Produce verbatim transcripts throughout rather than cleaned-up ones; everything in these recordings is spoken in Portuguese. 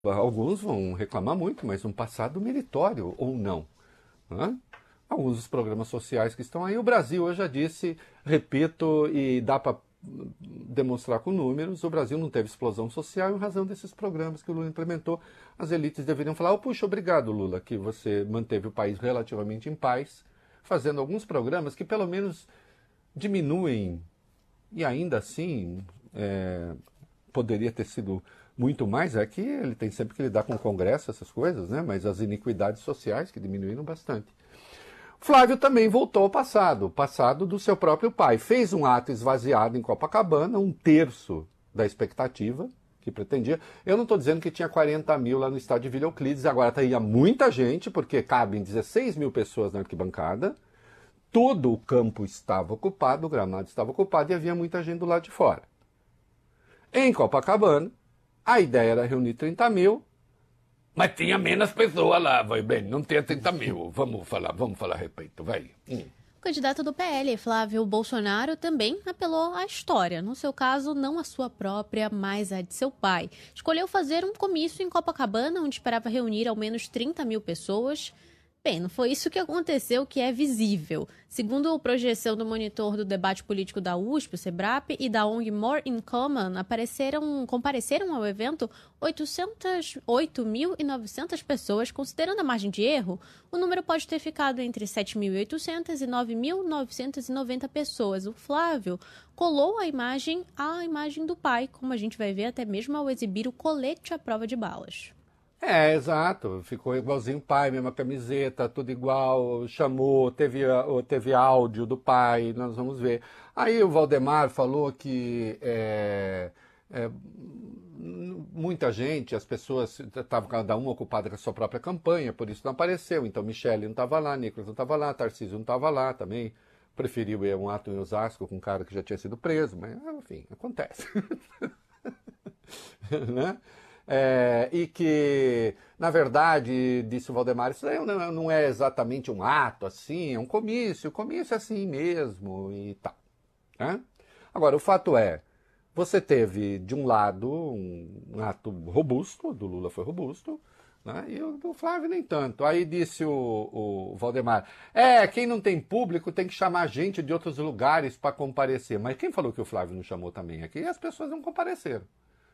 Alguns vão reclamar muito, mas um passado meritório ou não. Né? Alguns dos programas sociais que estão aí. O Brasil, eu já disse, repito, e dá para demonstrar com números, o Brasil não teve explosão social em razão desses programas que o Lula implementou. As elites deveriam falar, oh, puxa, obrigado, Lula, que você manteve o país relativamente em paz, fazendo alguns programas que pelo menos diminuem, e ainda assim é, poderia ter sido muito mais. É que ele tem sempre que lidar com o Congresso, essas coisas, né? Mas as iniquidades sociais que diminuíram bastante. Flávio também voltou ao passado, o passado do seu próprio pai. Fez um ato esvaziado em Copacabana, um terço da expectativa que pretendia. Eu não estou dizendo que tinha quarenta mil lá no estádio de Vila Euclides, agora ia muita gente, porque cabem dezesseis mil pessoas na arquibancada, todo o campo estava ocupado, o gramado estava ocupado e havia muita gente do lado de fora. Em Copacabana, a ideia era reunir trinta mil, mas tinha menos pessoas lá, vai bem, não tinha trinta mil. Vamos falar, vamos falar a respeito, vai. Hum. O candidato do P L, Flávio Bolsonaro, também apelou à história. No seu caso, não a sua própria, mas a de seu pai. Escolheu fazer um comício em Copacabana, onde esperava reunir ao menos trinta mil pessoas. Bem, não foi isso que aconteceu, que é visível. Segundo a projeção do monitor do debate político da U S P, o SEBRAP, e da O N G More in Common, apareceram, compareceram ao evento oito mil e novecentas pessoas. Considerando a margem de erro, o número pode ter ficado entre sete mil e oitocentas e nove mil novecentas e noventa pessoas. O Flávio colou a imagem à imagem do pai, como a gente vai ver até mesmo ao exibir o colete à prova de balas. É, exato, ficou igualzinho o pai, mesma camiseta, tudo igual, chamou, teve, teve áudio do pai, nós vamos ver. Aí o Valdemar falou que é, é, muita gente, as pessoas estavam cada uma ocupada com a sua própria campanha, por isso não apareceu. Então Michele não estava lá, Nicolas não estava lá, Tarcísio não estava lá também. Preferiu ir a um ato em Osasco com um cara que já tinha sido preso, mas enfim, acontece. Né? É, e que, na verdade, disse o Valdemar, isso não, não é exatamente um ato assim, é um comício, o comício é assim mesmo e tal. Né? Agora, o fato é, você teve, de um lado, um, um ato robusto, do Lula foi robusto, né? E o do Flávio nem tanto. Aí disse o, o Valdemar, é, quem não tem público tem que chamar gente de outros lugares para comparecer. Mas quem falou que o Flávio não chamou também aqui? As pessoas não compareceram.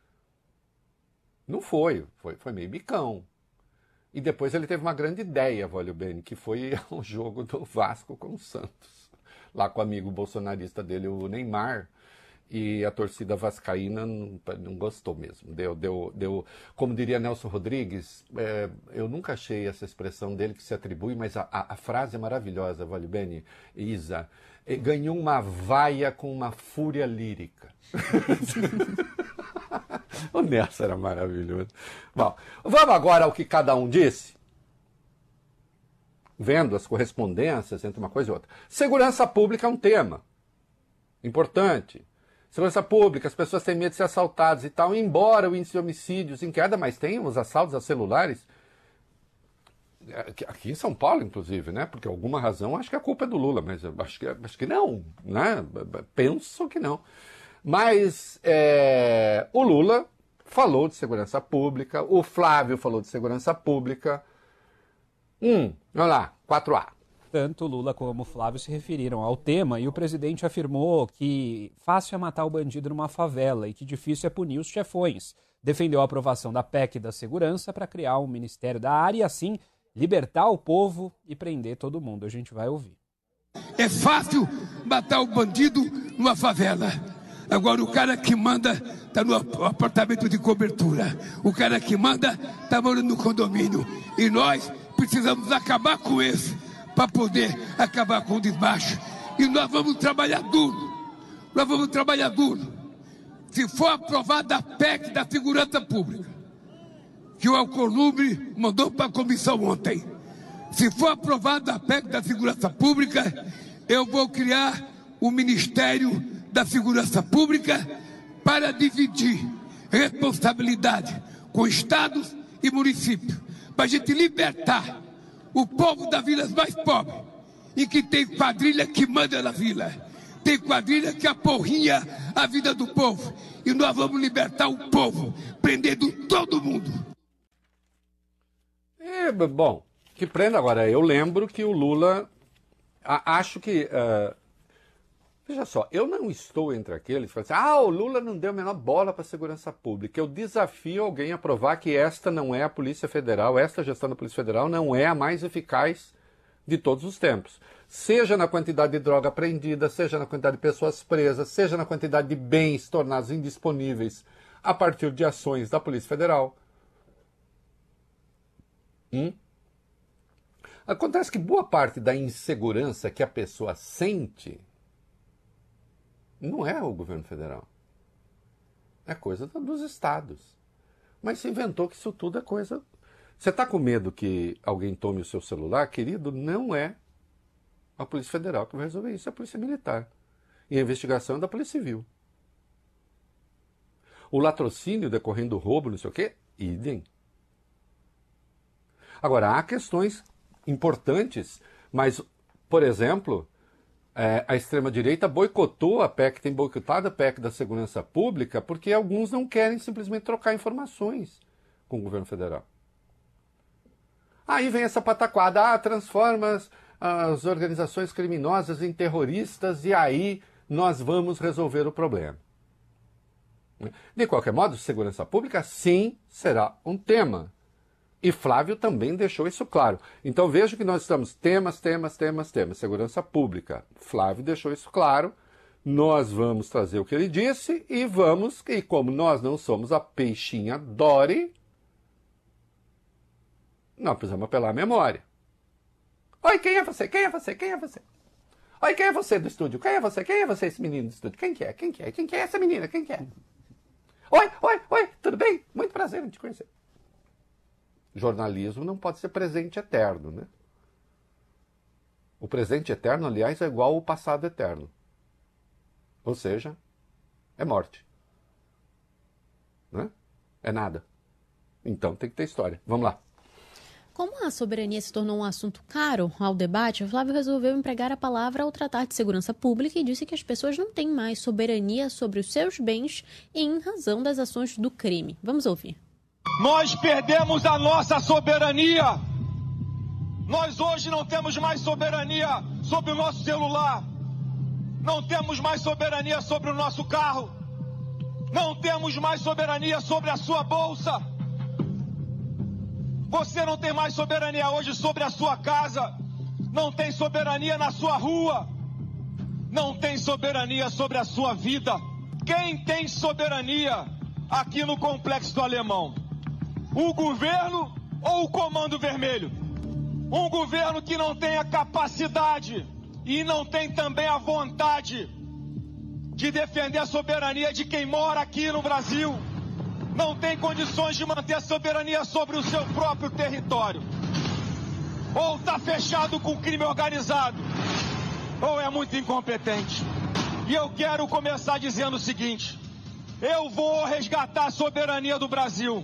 Não foi, foi, foi meio bicão. E depois ele teve uma grande ideia, Volio Bene, que foi o jogo do Vasco com o Santos. Lá com o amigo bolsonarista dele, o Neymar, e a torcida vascaína não, não gostou mesmo. Deu, deu, deu, como diria Nelson Rodrigues, é, eu nunca achei essa expressão dele que se atribui, mas a, a, a frase é maravilhosa, Volio Bene, Isa. Ganhou uma vaia com uma fúria lírica. O Nelson era maravilhoso. Bom, vamos agora ao que cada um disse? Vendo as correspondências entre uma coisa e outra. Segurança pública é um tema importante. Segurança pública, as pessoas têm medo de ser assaltadas e tal, embora o índice de homicídios em queda, mas tem os assaltos a celulares. Aqui em São Paulo, inclusive, né? Porque alguma razão, acho que a culpa é do Lula, mas eu acho que, acho que não, né? Penso que não. Mas é, o Lula falou de segurança pública, o Flávio falou de segurança pública. Hum, vamos lá, quatro A. Tanto Lula como Flávio se referiram ao tema e o presidente afirmou que fácil é matar o bandido numa favela e que difícil é punir os chefões. Defendeu a aprovação da P E C da segurança para criar um ministério da área e assim libertar o povo e prender todo mundo. A gente vai ouvir. É fácil matar o bandido numa favela. Agora o cara que manda está no apartamento de cobertura. O cara que manda está morando no condomínio. E nós precisamos acabar com esse para poder acabar com o desmacho. E nós vamos trabalhar duro. Nós vamos trabalhar duro. Se for aprovada a P E C da segurança pública, que o Alcolumbre mandou para a comissão ontem, se for aprovada a P E C da segurança pública, eu vou criar o Ministério da Segurança Pública para dividir responsabilidade com estados e municípios, para a gente libertar o povo das vilas mais pobres, e que tem quadrilha que manda na vila, tem quadrilha que aporrinha a vida do povo, e nós vamos libertar o povo, prendendo todo mundo. Que, bom, que prenda agora. Eu lembro que o Lula, a, acho que, uh, veja só, eu não estou entre aqueles que falam assim, ah, o Lula não deu a menor bola para a segurança pública. Eu desafio alguém a provar que esta não é a Polícia Federal, esta gestão da Polícia Federal não é a mais eficaz de todos os tempos. Seja na quantidade de droga apreendida, seja na quantidade de pessoas presas, seja na quantidade de bens tornados indisponíveis a partir de ações da Polícia Federal. Hum? Acontece que boa parte da insegurança que a pessoa sente não é o governo federal. É coisa dos estados. Mas se inventou que isso tudo é coisa... Você está com medo que alguém tome o seu celular? Querido, não é a Polícia Federal que vai resolver isso, é a Polícia Militar. E a investigação é da Polícia Civil. O latrocínio decorrendo do roubo, não sei o quê, idem. Agora, há questões importantes, mas, por exemplo, é, a extrema-direita boicotou a P E C, tem boicotado a P E C da segurança pública, porque alguns não querem simplesmente trocar informações com o governo federal. Aí vem essa pataquada, ah, transforma as, as organizações criminosas em terroristas e aí nós vamos resolver o problema. De qualquer modo, segurança pública sim será um tema. E Flávio também deixou isso claro. Então veja que nós estamos temas, temas, temas, temas. Segurança pública. Flávio deixou isso claro. Nós vamos trazer o que ele disse e vamos, e como nós não somos a peixinha Dory, nós precisamos apelar à memória. Oi, quem é você? Quem é você? Quem é você? Oi, quem é você do estúdio? Quem é você? Quem é você, esse menino do estúdio? Quem que é? Quem que é? Quem que é essa menina? Quem que é? Oi, oi, oi, tudo bem? Muito prazer em te conhecer. Jornalismo não pode ser presente eterno, né? O presente eterno, aliás, é igual ao passado eterno. Ou seja, é morte. Né? É nada. Então tem que ter história. Vamos lá. Como a soberania se tornou um assunto caro ao debate, Flávio resolveu empregar a palavra ao tratar de segurança pública e disse que as pessoas não têm mais soberania sobre os seus bens em razão das ações do crime. Vamos ouvir. Nós perdemos a nossa soberania. Nós hoje não temos mais soberania sobre o nosso celular. Não temos mais soberania sobre o nosso carro. Não temos mais soberania sobre a sua bolsa. Você não tem mais soberania hoje sobre a sua casa. Não tem soberania na sua rua. Não tem soberania sobre a sua vida. Quem tem soberania aqui no Complexo do Alemão? O governo ou o Comando Vermelho? Um governo que não tem a capacidade e não tem também a vontade de defender a soberania de quem mora aqui no Brasil. Não tem condições de manter a soberania sobre o seu próprio território. Ou está fechado com o crime organizado, ou é muito incompetente. E eu quero começar dizendo o seguinte: eu vou resgatar a soberania do Brasil.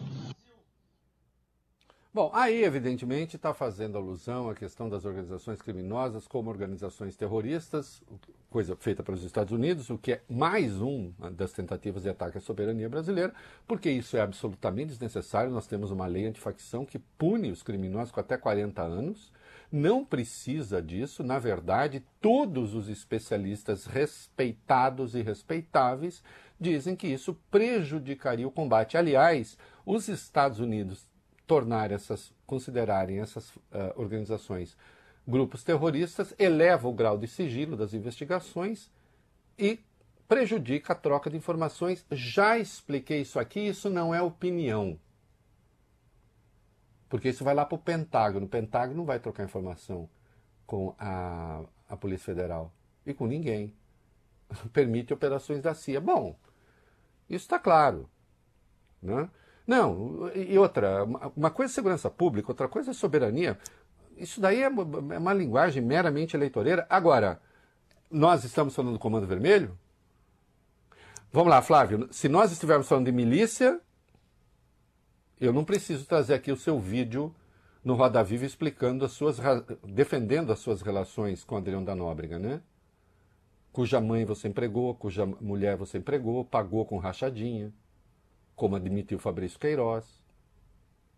Bom, aí evidentemente está fazendo alusão à questão das organizações criminosas como organizações terroristas, coisa feita pelos Estados Unidos, o que é mais um das tentativas de ataque à soberania brasileira, porque isso é absolutamente desnecessário. Nós temos uma lei antifacção que pune os criminosos com até quarenta anos, não precisa disso. Na verdade, todos os especialistas respeitados e respeitáveis dizem que isso prejudicaria o combate. Aliás, os Estados Unidos tornar essas, considerarem essas uh, organizações grupos terroristas, eleva o grau de sigilo das investigações e prejudica a troca de informações. Já expliquei isso aqui, isso não é opinião. Porque isso vai lá para o Pentágono. O Pentágono não vai trocar informação com a, a Polícia Federal e com ninguém. Permite operações da C I A. Bom, isso está claro, né? Não, e outra, uma coisa é segurança pública, outra coisa é soberania. Isso daí é uma linguagem meramente eleitoreira. Agora, nós estamos falando do Comando Vermelho? Vamos lá, Flávio, se nós estivermos falando de milícia, eu não preciso trazer aqui o seu vídeo no Roda Viva explicando as suas, defendendo as suas relações com Adriano da Nóbrega, né? Cuja mãe você empregou, cuja mulher você empregou, pagou com rachadinha, como admitiu Fabrício Queiroz.